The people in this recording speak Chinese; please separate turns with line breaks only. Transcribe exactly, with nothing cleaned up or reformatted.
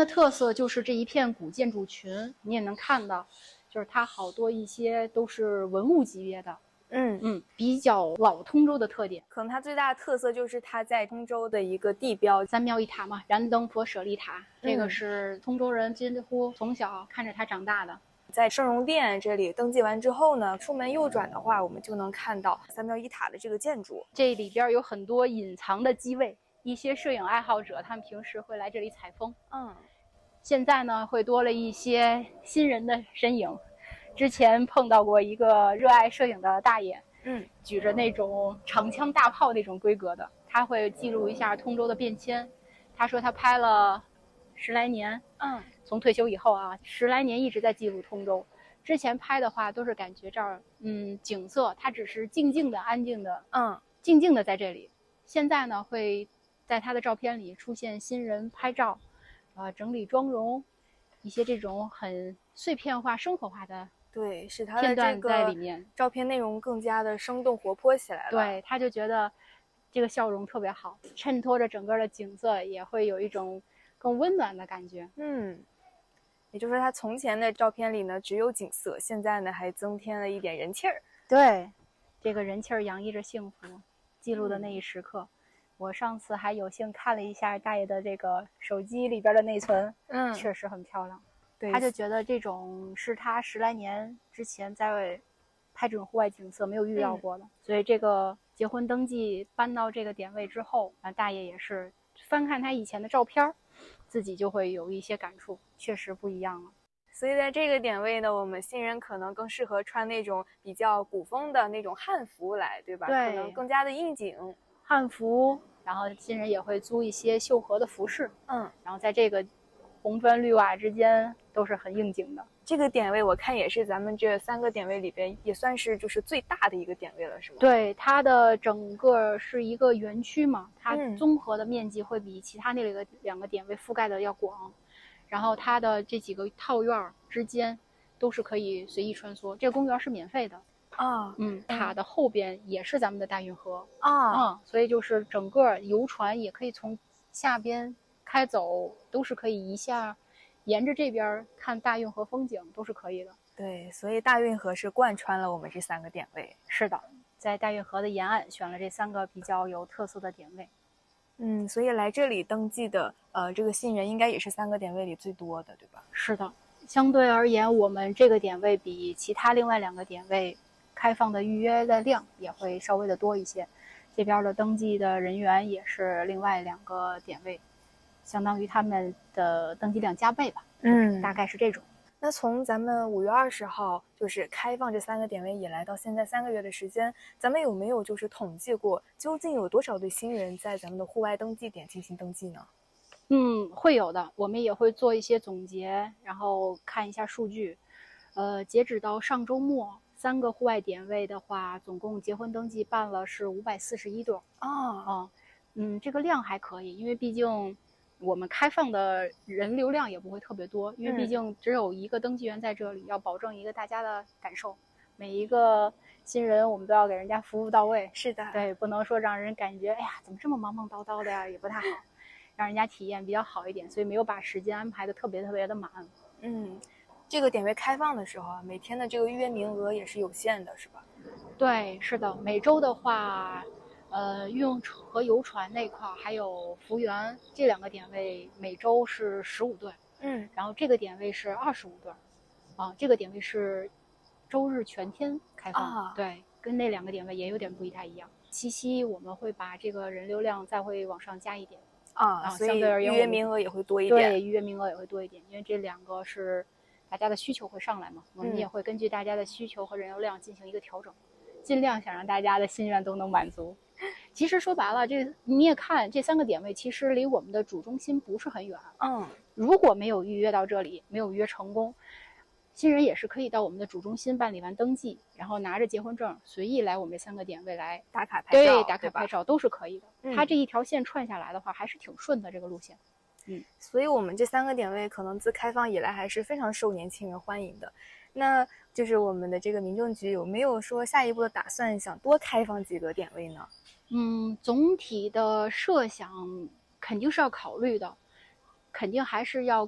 的特色就是这一片古建筑群，你也能看到，就是它好多一些都是文物级别的。
嗯
嗯，比较老通州的特点，
可能它最大的特色就是它在通州的一个地标，
三庙一塔嘛，燃灯佛舍利塔，这个是通州人几乎从小看着它长大的。
在圣容殿这里登记完之后呢，出门右转的话，我们就能看到三庙一塔的这个建筑。
这里边有很多隐藏的机位，一些摄影爱好者他们平时会来这里采风。
嗯，
现在呢会多了一些新人的身影。之前碰到过一个热爱摄影的大爷，
嗯，
举着那种长枪大炮那种规格的，他会记录一下通州的变迁。他说他拍了十来年，
嗯，
从退休以后啊，十来年一直在记录通州。之前拍的话都是感觉这儿，嗯，景色它只是静静的、安静的，
嗯，
静静的在这里。现在呢，会在他的照片里出现新人拍照，呃，整理妆容，一些这种很碎片化、生活化的。
对，使它的
片段
这个
在里面，
照片内容更加的生动活泼起来了。
对，他就觉得这个笑容特别好，衬托着整个的景色，也会有一种更温暖的感觉。
嗯，也就是说，他从前的照片里呢只有景色，现在呢还增添了一点人气儿。
对，这个人气儿洋溢着幸福，记录的那一时刻。嗯，我上次还有幸看了一下大爷的这个手机里边的内存，
嗯，
确实很漂亮。
对，
他就觉得这种是他十来年之前在拍这种户外景色没有遇到过的，嗯，所以这个结婚登记搬到这个点位之后，啊，大爷也是翻看他以前的照片，自己就会有一些感触，确实不一样了。
所以在这个点位呢，我们新人可能更适合穿那种比较古风的那种汉服来，对吧？
对，
可能更加的应景。
汉服，然后新人也会租一些绣荷的服饰，
嗯，
然后在这个红砖绿瓦之间都是很应景的。
这个点位我看也是咱们这三个点位里边也算是就是最大的一个点位了，是吗？
对，它的整个是一个园区嘛，它综合的面积会比其他那两个两个点位覆盖的要广，然后它的这几个套院之间都是可以随意穿梭。这个公园是免费的
啊，
嗯，塔的后边也是咱们的大运河
啊，
嗯，所以就是整个游船也可以从下边开走，都是可以一下沿着这边看大运河风景，都是可以的。
对，所以大运河是贯穿了我们这三个点位。
是的，在大运河的沿岸选了这三个比较有特色的点位。
嗯，所以来这里登记的呃这个新人应该也是三个点位里最多的，对吧？
是的，相对而言，我们这个点位比其他另外两个点位开放的预约的量也会稍微的多一些。这边的登记的人员也是另外两个点位，相当于他们的登记量加倍吧。
嗯，
大概是这种。
那从咱们五月二十号就是开放这三个点位以来，到现在三个月的时间，咱们有没有就是统计过，究竟有多少对新人在咱们的户外登记点进行登记呢？
嗯，会有的，我们也会做一些总结，然后看一下数据。呃，截止到上周末，三个户外点位的话，总共结婚登记办了是五百四十一对。
哦，
嗯嗯，这个量还可以，因为毕竟我们开放的人流量也不会特别多，因为毕竟只有一个登记员在这里，要保证一个大家的感受。每一个新人我们都要给人家服务到位。
是的，
对，不能说让人感觉哎呀怎么这么忙忙叨叨的呀，也不太好，让人家体验比较好一点，所以没有把时间安排的特别特别的满。
嗯，这个点位开放的时候啊，每天的这个预约名额也是有限的，是吧？
对，是的，每周的话呃，运用和游船那块还有服务员这两个点位，每周是十五对，
嗯，
然后这个点位是二十五对，啊，这个点位是周日全天开放，
啊，
对，跟那两个点位也有点不太一样。七夕我们会把这个人流量再会往上加一点
啊，
啊，
所以
相对而言
预约名额也会多一点。
对，预约名额也会多一点，因为这两个是大家的需求会上来嘛，我们也会根据大家的需求和人流量进行一个调整，尽量想让大家的心愿都能满足。其实说白了，这你也看这三个点位其实离我们的主中心不是很远。
嗯，
如果没有预约到这里，没有预约成功，新人也是可以到我们的主中心办理完登记，然后拿着结婚证随意来我们这三个点位来
打卡拍照，
对，打卡拍照都是可以的。嗯，它这一条线串下来的话，还是挺顺的这个路线。嗯，
所以我们这三个点位可能自开放以来还是非常受年轻人欢迎的。那就是我们的这个民政局有没有说下一步的打算，想多开放几个点位呢？
嗯，总体的设想肯定是要考虑的，肯定还是要